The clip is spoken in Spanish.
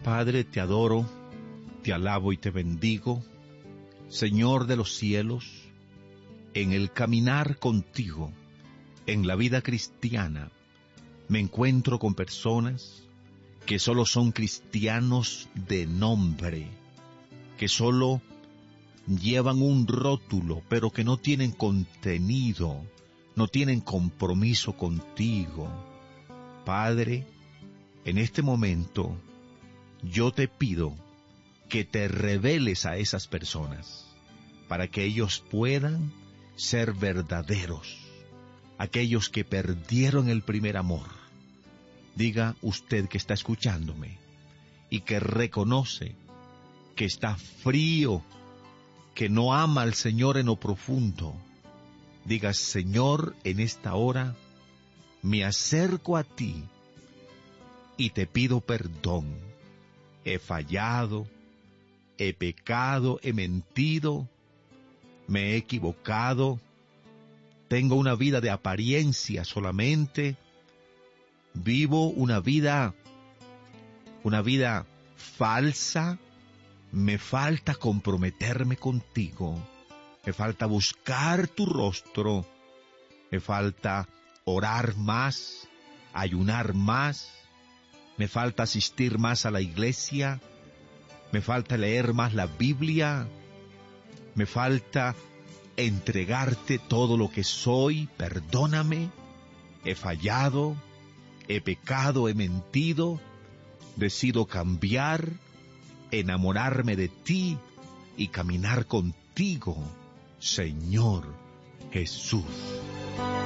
Padre, te adoro, te alabo y te bendigo, Señor de los cielos, en el caminar contigo, en la vida cristiana, me encuentro con personas que solo son cristianos de nombre, que solo llevan un rótulo, pero que no tienen contenido, no tienen compromiso contigo. Padre, en este momento, yo te pido que te reveles a esas personas, para que ellos puedan ser verdaderos, aquellos que perdieron el primer amor. Diga usted que está escuchándome y que reconoce que está frío, que no ama al Señor en lo profundo. Diga: Señor, en esta hora me acerco a ti y te pido perdón. He fallado, he pecado, he mentido, me he equivocado, tengo una vida de apariencia solamente, vivo una vida falsa, me falta comprometerme contigo, me falta buscar tu rostro, me falta orar más, ayunar más, me falta asistir más a la iglesia, me falta leer más la Biblia, me falta entregarte todo lo que soy. Perdóname, he fallado, he pecado, he mentido, decido cambiar, enamorarme de ti y caminar contigo, Señor Jesús.